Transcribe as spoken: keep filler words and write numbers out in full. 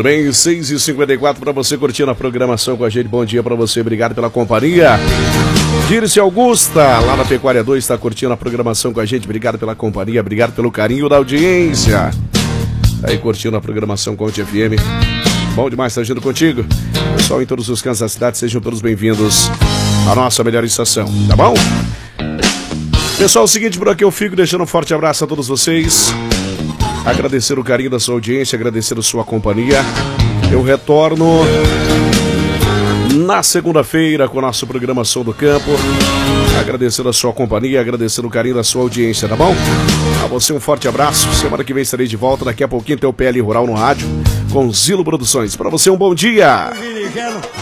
Tudo bem? seis e cinquenta e quatro para você curtindo a programação com a gente. Bom dia para você, obrigado pela companhia. Dirce Augusta, lá na Pecuária dois, está curtindo a programação com a gente. Obrigado pela companhia, obrigado pelo carinho da audiência. Tá aí curtindo a programação com o F M. Bom demais estar junto contigo. Pessoal em todos os cantos da cidade, sejam todos bem-vindos à nossa melhor estação, tá bom? Pessoal, é o seguinte, por aqui eu fico deixando um forte abraço a todos vocês. Agradecer o carinho da sua audiência, agradecer a sua companhia. Eu retorno na segunda-feira com a nossa programação do campo. Agradecer a sua companhia, agradecer o carinho da sua audiência, tá bom? A você um forte abraço. Semana que vem estarei de volta. Daqui a pouquinho tem o P L Rural no rádio com Zilo Produções. Para você um bom dia.